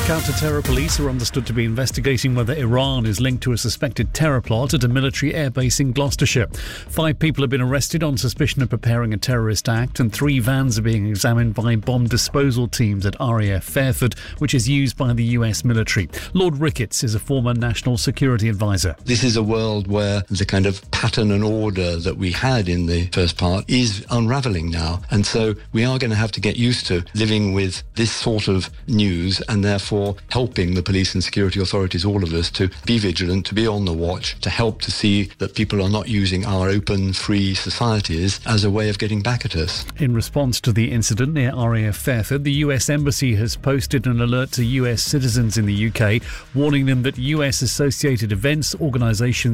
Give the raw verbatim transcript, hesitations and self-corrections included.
Counter-terror police are understood to be investigating whether Iran is linked to a suspected terror plot at a military airbase in Gloucestershire. Five people have been arrested on suspicion of preparing a terrorist act, and three vans are being examined by bomb disposal teams at R A F Fairford, which is used by the U S military. Lord Ricketts is a former national security advisor. This is a world where the kind of pattern and order that we had in the first part is unravelling now, and so we are going to have to get used to living with this sort of news, and therefore helping the police and security authorities, all of us, to be vigilant, to be on the watch, to help to see that people are not using our open, free societies as a way of getting back at us. In response to the incident near R A F Fairford, the U S Embassy has posted an alert to U S citizens in the U K, warning them that U S-associated events, organisations